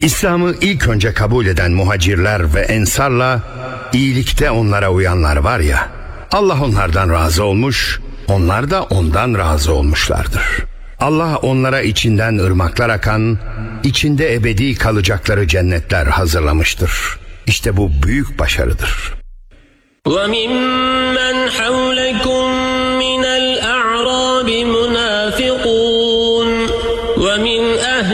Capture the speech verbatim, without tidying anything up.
İslam'ı ilk önce kabul eden muhacirler ve ensarla iyilikte onlara uyanlar var ya, Allah onlardan razı olmuş, onlar da ondan razı olmuşlardır. Allah onlara içinden ırmaklar akan, içinde ebedi kalacakları cennetler hazırlamıştır. İşte bu büyük başarıdır. وَمِمَّا